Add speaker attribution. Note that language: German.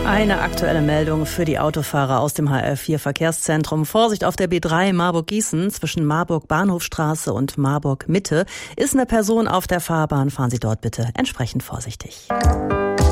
Speaker 1: Eine aktuelle Meldung für die Autofahrer aus dem HR4 Verkehrszentrum. Vorsicht auf der B3 Marburg-Gießen zwischen Marburg-Bahnhofstraße und Marburg-Mitte. Ist eine Person auf der Fahrbahn, fahren Sie dort bitte entsprechend vorsichtig.